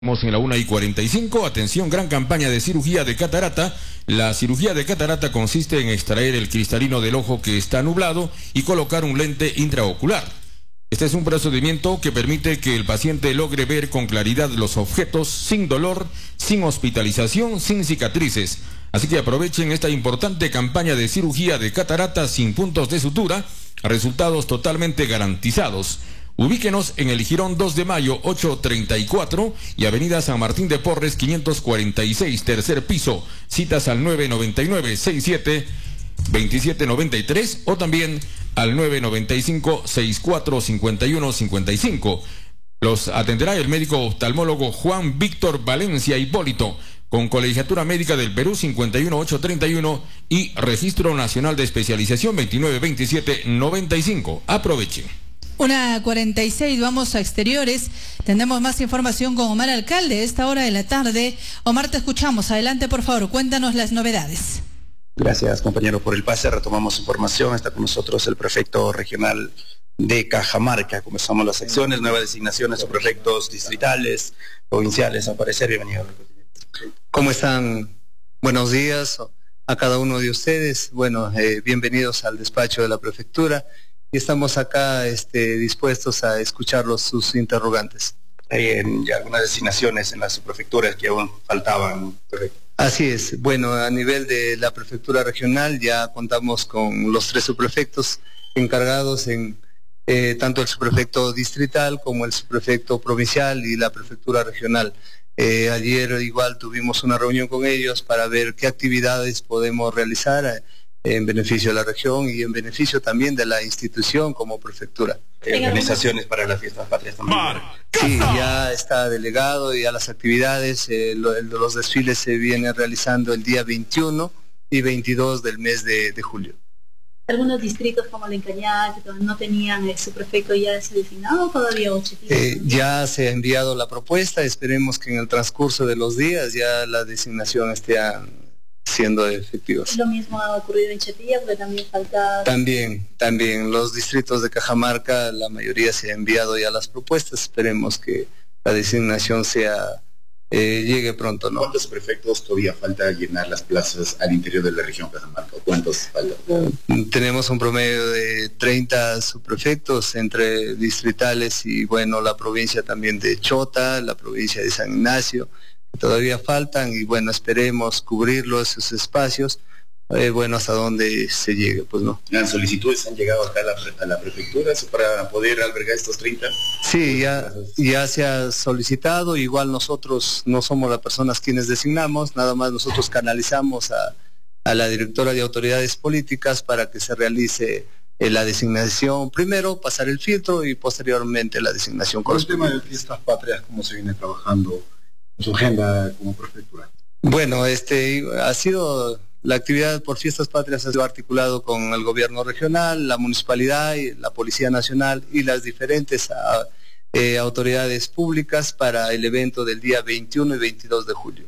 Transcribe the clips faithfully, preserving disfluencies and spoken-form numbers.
Estamos en la una y cuarenta y cinco, atención, gran campaña de cirugía de catarata. La cirugía de catarata consiste en extraer el cristalino del ojo que está nublado y colocar un lente intraocular. Este es un procedimiento que permite que el paciente logre ver con claridad los objetos sin dolor, sin hospitalización, sin cicatrices. Así que aprovechen esta importante campaña de cirugía de catarata sin puntos de sutura, resultados totalmente garantizados. Ubíquenos en el Jirón dos de mayo ochocientos treinta y cuatro y Avenida San Martín de Porres quinientos cuarenta y seis, tercer piso. Citas al nueve nueve nueve, sesenta y siete, veintisiete noventa y tres o también al nueve nueve cinco, sesenta y cuatro, cincuenta y uno cincuenta y cinco. Los atenderá el médico oftalmólogo Juan Víctor Valencia Hipólito, con colegiatura médica del Perú cincuenta y uno mil ochocientos treinta y uno y registro nacional de especialización veintinueve veintisiete noventa y cinco. Aprovechen. Una cuarenta y seis, vamos a exteriores. Tendremos más información con Omar Alcalde a esta hora de la tarde. Omar, te escuchamos. Adelante, por favor, cuéntanos las novedades. Gracias, compañero, por el pase. Retomamos información. Está con nosotros el prefecto regional de Cajamarca. Comenzamos las secciones, nuevas designaciones o prefectos distritales, provinciales. A parecer, bienvenido. ¿Cómo están? Buenos días a cada uno de ustedes. Bueno, eh, bienvenidos al despacho de la prefectura. Y estamos acá este, dispuestos a escuchar los, sus interrogantes. Hay eh, ya algunas designaciones en las subprefecturas que aún faltaban. Perfecto. Así es. Bueno, a nivel de la prefectura regional ya contamos con los tres subprefectos encargados en eh, tanto el subprefecto distrital como el subprefecto provincial y la prefectura regional. Eh, ayer igual tuvimos una reunión con ellos para ver qué actividades podemos realizar eh, en beneficio de la región y en beneficio también de la institución como prefectura. Organizaciones para las fiestas patrias también. Sí, ya está delegado, ya las actividades, eh, lo, los desfiles se vienen realizando el día veintiuno y veintidós del mes de, de julio. Algunos distritos como la Encañada, que no tenían eh, su prefecto ya se designado, todavía ocho. Eh, ya se ha enviado la propuesta, esperemos que en el transcurso de los días ya la designación esté a, siendo efectivos. Lo mismo ha ocurrido en Chapilla, porque también falta... También, también, los distritos de Cajamarca, la mayoría se ha enviado ya las propuestas, esperemos que la designación sea, eh, llegue pronto, ¿no? ¿Cuántos prefectos todavía falta llenar las plazas al interior de la región Cajamarca? ¿Cuántos faltan? Tenemos un promedio de treinta subprefectos entre distritales y, bueno, la provincia también de Chota, la provincia de San Ignacio, todavía faltan y bueno, esperemos cubrirlo, esos espacios, eh, bueno, hasta donde se llegue, pues no. ¿Las solicitudes han llegado acá a la, a la prefectura para poder albergar estos treinta? Sí, ya, ya se ha solicitado, igual nosotros no somos las personas quienes designamos, nada más nosotros canalizamos a, a la directora de autoridades políticas para que se realice eh, la designación, primero pasar el filtro y posteriormente la designación. Con el tema de fiestas patrias, ¿cómo se viene trabajando su agenda como prefectura? Bueno, este ha sido la actividad por fiestas patrias ha sido articulado con el gobierno regional, la municipalidad, y la Policía Nacional y las diferentes a, eh, autoridades públicas para el evento del día veintiuno y veintidós de julio.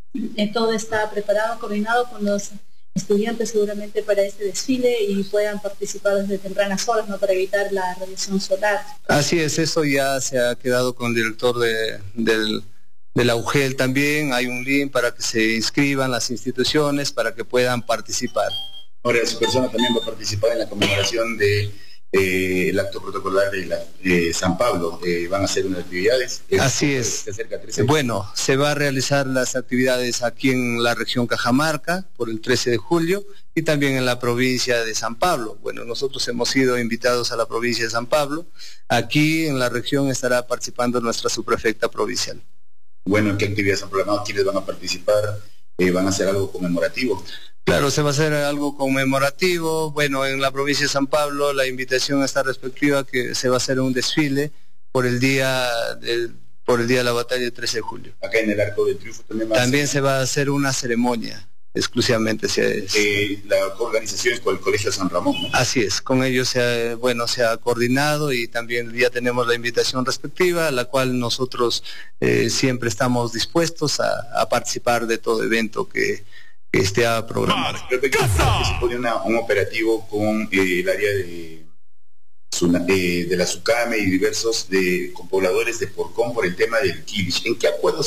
Todo está preparado, coordinado con los estudiantes seguramente para este desfile y puedan participar desde tempranas horas, ¿no?, para evitar la radiación solar. Así es, eso ya se ha quedado con el director de, del de la U G E L también, hay un link para que se inscriban las instituciones, para que puedan participar. Ahora, su persona también va a participar en la conmemoración de eh, el acto protocolar de, la, de San Pablo. Eh, van a hacer unas actividades. Así es. Bueno, se va a realizar las actividades aquí en la región Cajamarca por el trece de julio y también en la provincia de San Pablo. Bueno, nosotros hemos sido invitados a la provincia de San Pablo. Aquí en la región estará participando nuestra subprefecta provincial. Bueno, ¿qué actividades han programado? ¿Quiénes van a participar? Eh, ¿Van a hacer algo conmemorativo? Claro, se va a hacer algo conmemorativo. Bueno, en la provincia de San Pablo la invitación está respectiva que se va a hacer un desfile por el día del, por el día de la batalla del trece de julio. Acá en el Arco del Triunfo también va a También hacer... se va a hacer una ceremonia. Exclusivamente se es. Eh, la organización es con el Colegio San Ramón, ¿no? Así es, con ellos se ha, bueno, se ha coordinado y también ya tenemos la invitación respectiva, a la cual nosotros eh, siempre estamos dispuestos a, a participar de todo evento que, que esté programado. Respecto a que se pone una, un operativo con eh, el área de de la SUCAME y diversos de, con pobladores de Porcón por el tema del Quilish. ¿En qué acuerdos